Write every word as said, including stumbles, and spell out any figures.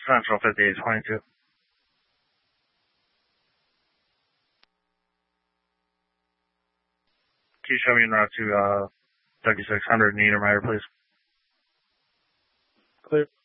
Central fifty-eight twenty-two. Can you show me en route to uh, thirty-six hundred Niedermeyer, please? Clear.